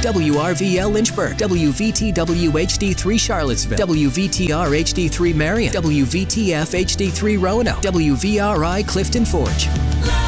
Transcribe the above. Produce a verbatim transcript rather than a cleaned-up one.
W R V L Lynchburg, W V T W H D three Charlottesville, W V T R H D three Marion, W V T F H D three Roanoke, W V R I Clifton Forge.